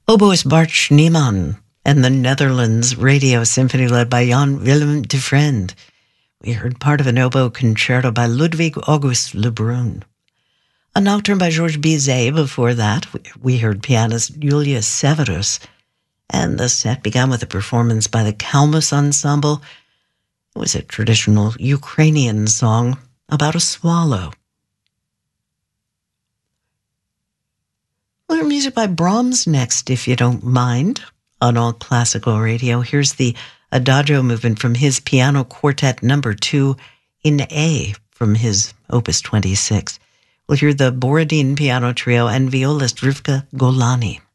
Oboist Bart Schneemann and the Netherlands Radio Symphony led by Jan Willem de Vriend. We heard part of an oboe concerto by Ludwig August Lebrun. A nocturne by Georges Bizet. Before that, we heard pianist Julia Severus. And the set began with a performance by the Kalmus Ensemble. It was a traditional Ukrainian song about a swallow. We'll hear music by Brahms next, if you don't mind, on All Classical Radio. Here's the Adagio movement from his Piano Quartet No. 2 in A from his Opus 26. We'll hear the Borodin Piano Trio and violist Rivka Golani.